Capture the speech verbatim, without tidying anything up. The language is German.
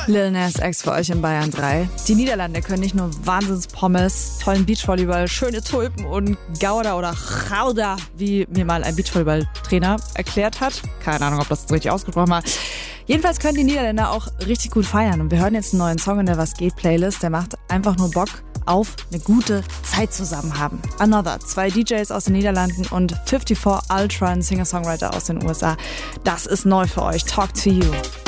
Lil Nas X für euch in Bayern drei. Die Niederlande können nicht nur Wahnsinns-Pommes, tollen Beachvolleyball, schöne Tulpen und Gouda oder Gouda, wie mir mal ein Beachvolleyball-Trainer erklärt hat. Keine Ahnung, ob das richtig ausgesprochen war. Jedenfalls können die Niederländer auch richtig gut feiern. Und wir hören jetzt einen neuen Song in der Was geht Playlist. Der macht einfach nur Bock auf eine gute Zeit zusammen haben. Another, zwei D Js aus den Niederlanden und fünfundfünfzig Ultra, ein Singer-Songwriter aus den U S A. Das ist neu für euch. Talk to You.